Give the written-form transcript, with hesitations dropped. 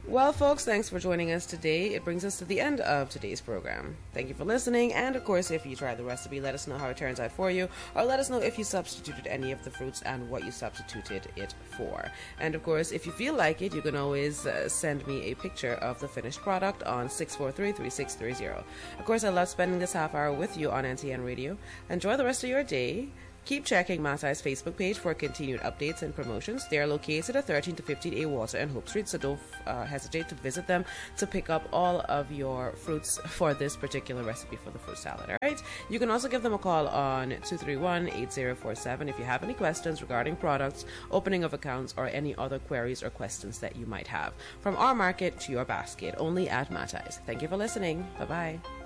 Well, folks, thanks for joining us today. It brings us to the end of today's program. Thank you for listening, and of course, if you tried the recipe, let us know how it turns out for you, or let us know if you substituted any of the fruits and what you substituted it for. And of course, if you feel like it, you can always send me a picture of the finished product on 643-3630. Of course, I love spending this half hour with you on NTN Radio. Enjoy the rest of your day. Keep checking Masai's Facebook page for continued updates and promotions. They are located at 13 to 15A Water and Hope Street, so don't hesitate to visit them to pick up all of your fruits for this particular recipe for the fruit salad. All right. You can also give them a call on 231-8047 if you have any questions regarding products, opening of accounts, or any other queries or questions that you might have. From our market to your basket, only at Masai's. Thank you for listening. Bye-bye.